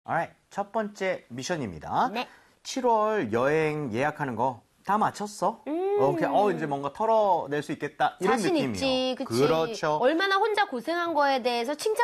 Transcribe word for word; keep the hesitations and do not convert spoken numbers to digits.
Alright, 첫 번째 미션입니다. 네. 칠월 여행 예약하는 거 다 마쳤어? 음. 오케이, 어 이제 뭔가 털어낼 수 있겠다 이런 자신 느낌이요. 있지, 그치. 그렇죠. 얼마나 혼자 고생한 거에 대해서 칭찬